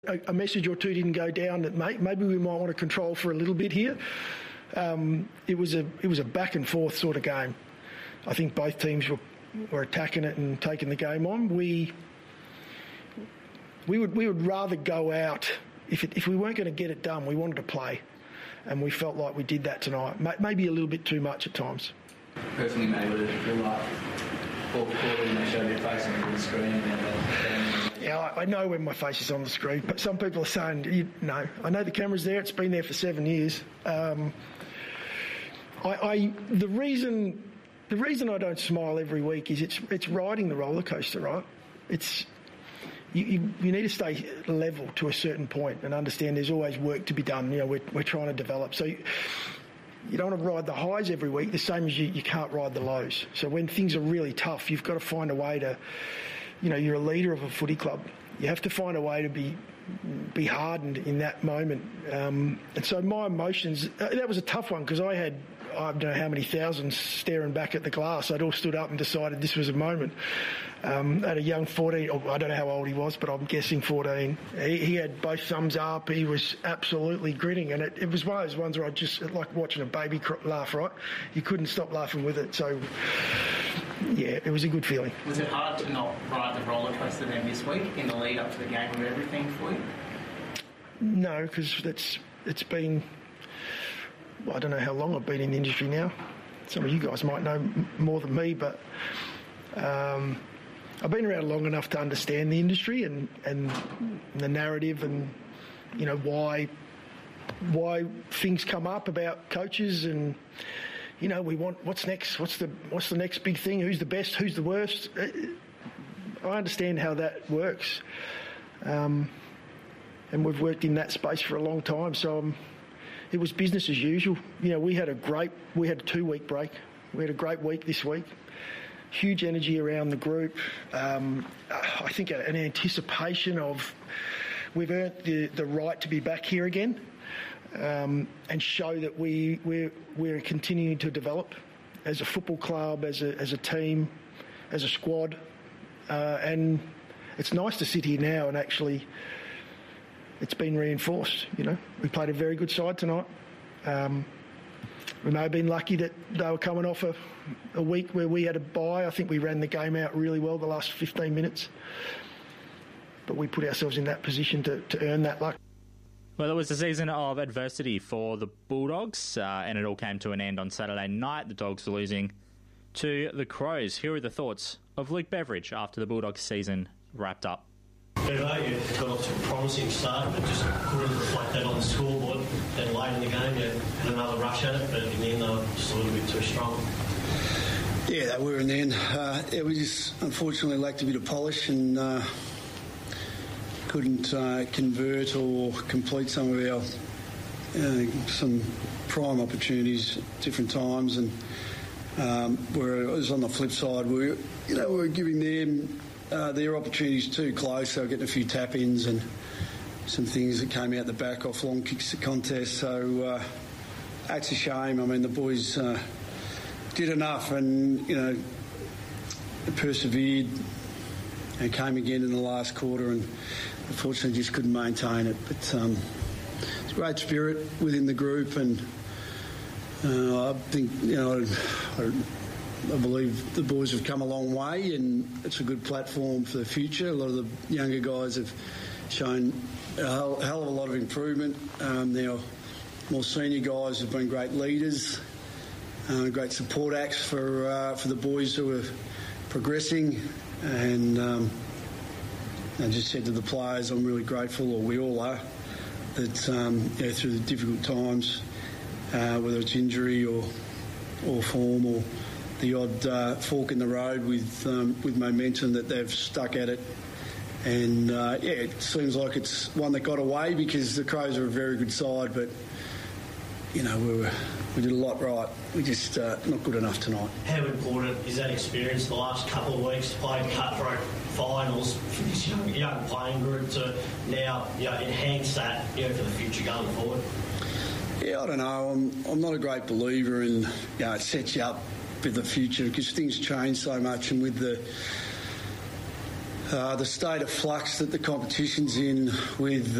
a message or two didn't go down that maybe we might want to control for a little bit here. It was a back and forth sort of game. I think both teams were attacking it and taking the game on. We would rather go out if we weren't going to get it done. We wanted to play, and we felt like we did that tonight. Maybe a little bit too much at times. Personally, maybe what did it feel like? Fourth quarter when they showed your face on the screen. Yeah, I know when my face is on the screen, but some people are saying, no, I know the camera's there. It's been there for 7 years. The reason I don't smile every week is it's riding the roller coaster, right? It's you need to stay level to a certain point and understand there's always work to be done. We're trying to develop. So you don't want to ride the highs every week, the same as you can't ride the lows. So when things are really tough, you've got to find a way to, you're a leader of a footy club. You have to find a way to be hardened in that moment. And so my emotions, that was a tough one because I don't know how many thousands staring back at the glass. I'd all stood up and decided this was a moment. At a young 14, I don't know how old he was, but I'm guessing 14. He had both thumbs up. He was absolutely grinning, and it was one of those ones where I just like watching a baby laugh. Right, you couldn't stop laughing with it. So, yeah, it was a good feeling. Was it hard to not ride the roller coaster then this week in the lead up to the game with everything for you? No, because it's been. I don't know how long I've been in the industry now. Some of you guys might know more than me, but I've been around long enough to understand the industry and the narrative and why things come up about coaches and we want what's next, what's the next big thing, who's the best, who's the worst. I understand how that works, and we've worked in that space for a long time, so it was business as usual. We had a 2-week break. We had a great week this week. Huge energy around the group. I think an anticipation of we've earned the right to be back here again, and show that we're continuing to develop as a football club, as a team, as a squad, and it's nice to sit here now and actually. It's been reinforced, We played a very good side tonight. We may have been lucky that they were coming off a week where we had a bye. I think we ran the game out really well the last 15 minutes. But we put ourselves in that position to earn that luck. Well, it was a season of adversity for the Bulldogs, and it all came to an end on Saturday night. The Dogs were losing to the Crows. Here are the thoughts of Luke Beveridge after the Bulldogs season wrapped up. You got off to a promising start, but just couldn't reflect that on the scoreboard. Then late in the game, you had another rush at it, but in the end, they were just a little bit too strong. Yeah, they were in the end. We just unfortunately lacked a bit of polish and couldn't convert or complete some of our some prime opportunities at different times. And where it was on the flip side, we were giving them. Their opportunities too close. They were getting a few tap-ins and some things that came out the back off long kicks at contest. So that's a shame. I mean, the boys did enough and, persevered and came again in the last quarter and unfortunately just couldn't maintain it. But it's a great spirit within the group and I think, I believe the boys have come a long way and it's a good platform for the future. A lot of the younger guys have shown a hell of a lot of improvement. Our more senior guys have been great leaders, great support acts for the boys who are progressing. And I just said to the players, I'm really grateful, or we all are, that through the difficult times, whether it's injury or form or the odd fork in the road with momentum, that they've stuck at it. And, it seems like it's one that got away because the Crows are a very good side, but, we did a lot right. We just not good enough tonight. How important is that experience the last couple of weeks, playing cutthroat finals for this young playing group to now enhance that for the future going forward? Yeah, I don't know. I'm not a great believer in, it sets you up for the future because things change so much, and with the the state of flux that the competition's in with